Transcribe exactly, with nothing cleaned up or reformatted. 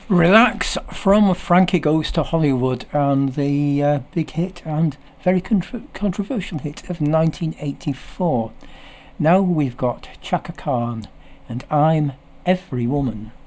Relax from Frankie Goes to Hollywood, and the uh, big hit and very contro- controversial hit of nineteen eighty-four. Now we've got Chaka Khan and I'm Every Woman.